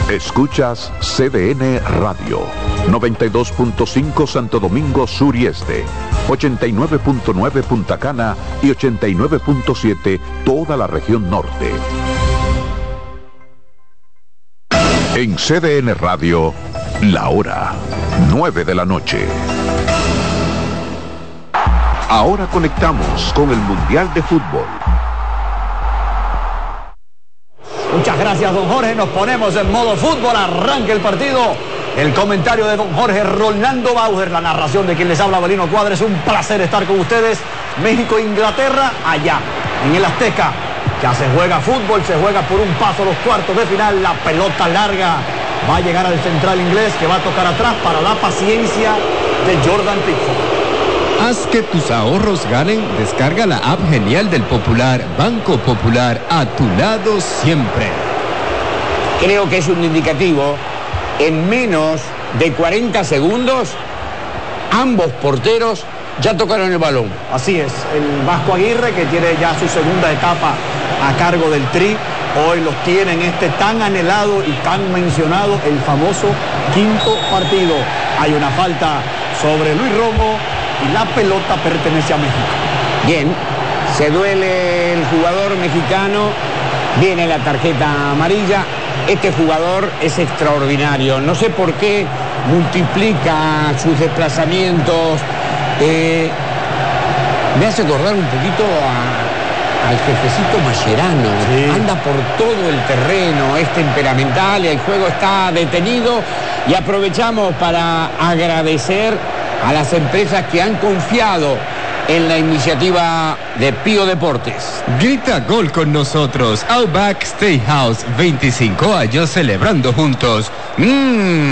Escuchas CDN Radio, 92.5 Santo Domingo Sur y Este, 89.9 Punta Cana y 89.7 toda la región norte. En CDN Radio, la hora 9 de la noche. Ahora conectamos con el Mundial de Fútbol. Muchas gracias, don Jorge. Nos ponemos en modo fútbol. Arranca el partido. El comentario de don Jorge Rolando Bauer, la narración de quien les habla, Avelino Cuadra. Es un placer estar con ustedes. México-Inglaterra, allá, en el Azteca. Ya se juega fútbol, se juega por un paso los cuartos de final. La pelota larga va a llegar al central inglés, que va a tocar atrás para la paciencia de Jordan Pickford. Haz que tus ahorros ganen. Descarga la app genial del Popular. Banco Popular, a tu lado siempre. Creo que es un indicativo. En menos de 40 segundos, ambos porteros ya tocaron el balón. Así es, el Vasco Aguirre, que tiene ya su segunda etapa a cargo del Tri, hoy los tiene en este tan anhelado y tan mencionado, el famoso quinto partido. Hay una falta sobre Luis Romo y la pelota pertenece a México. Bien, se duele el jugador mexicano, viene la tarjeta amarilla. Este jugador es extraordinario, no sé por qué multiplica sus desplazamientos. Me hace acordar un poquito al jefecito Mascherano. Sí. Anda por todo el terreno, es temperamental, el juego está detenido y aprovechamos para agradecer a las empresas que han confiado en la iniciativa de Pío Deportes. Grita gol con nosotros. Outback Steakhouse, 25 años celebrando juntos.